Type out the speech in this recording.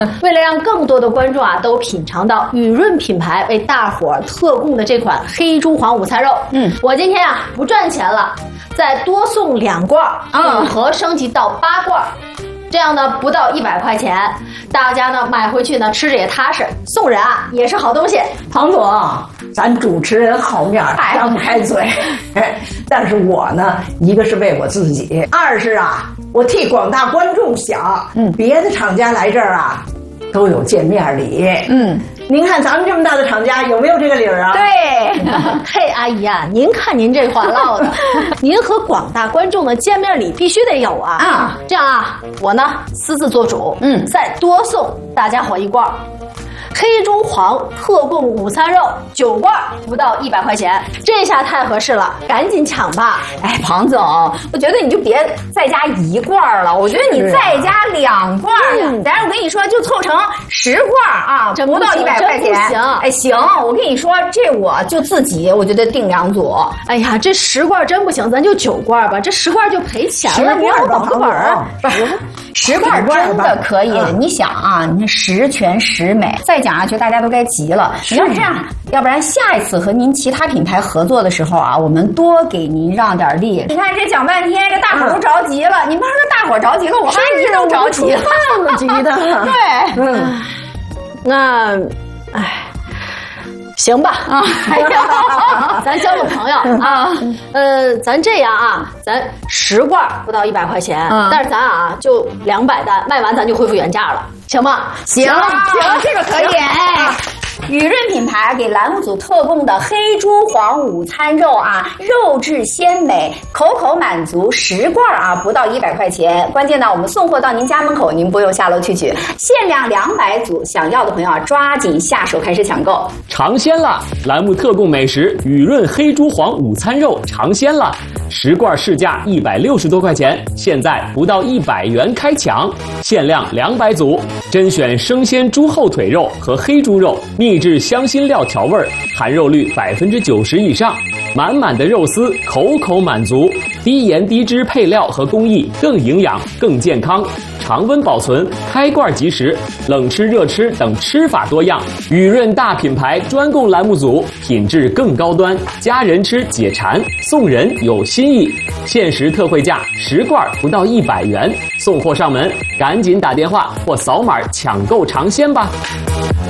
为了让更多的观众啊都品尝到雨润品牌为大伙儿特供的这款黑猪黄午餐肉，我今天啊不赚钱了，再多送2罐，混合升级到8罐。这样呢，不到100块钱，大家呢买回去呢吃着也踏实，送人啊也是好东西。 庞总，咱主持人好面儿，张不开嘴。但是我呢，一个是为我自己，二是啊，我替广大观众想。别的厂家来这儿啊，都有见面礼。您看咱们这么大的厂家有没有这个理儿啊？ 对，嘿，阿姨啊，您看您这话唠的，您和广大观众的见面礼必须得有啊！这样啊，我呢私自做主，再多送大家伙1罐。黑猪黄特供午餐肉9罐，不到100块钱，这下太合适了，赶紧抢吧！ 哎，庞总，我觉得你就别再加1罐了，我觉得你再加2罐，咱我跟你说，就凑成10罐啊，不到100块钱。 行， 哎，行，我跟你说，这我就自己，我觉得订2组。 哎呀，这10罐真不行，咱就9罐吧，这10罐就赔钱了，你让我保个本儿。 不是，10罐真的可以。你想啊，你看十全十美。再讲下去，大家都该急了。你要这样，要不然下一次和您其他品牌合作的时候啊，我们多给您让点利。你看这讲半天，这大伙都着急了。你妈说大伙着急了，我阿姨都着急了， 那急的。 对， 那，哎。行吧咱交个朋友啊，咱这样啊，咱10罐不到100块钱，但是咱啊就200单，卖完咱就恢复原价了，行吗？ 行，这个可以。雨润品牌给栏目组特供的黑猪黄午餐肉啊，肉质鲜美，口口满足，10罐啊，不到100块钱。关键呢，我们送货到您家门口，您不用下楼去取，限量200组，想要的朋友啊，抓紧下手开始抢购。 尝鲜了！栏目特供美食雨润黑猪黄午餐肉尝鲜了，10罐市价160多块钱，现在不到100元开抢，限量200组，甄选生鲜猪后腿肉和黑猪肉，秘制香辛料调味，含肉率90%以上，满满的肉丝，口口满足，低盐低脂配料和工艺，更营养更健康，常温保存，开罐即食，冷吃热吃等吃法多样。雨润大品牌专供栏目组，品质更高端，家人吃解馋，送人有新意。限时特惠价10罐不到100元，送货上门，赶紧打电话或扫码抢购尝鲜吧。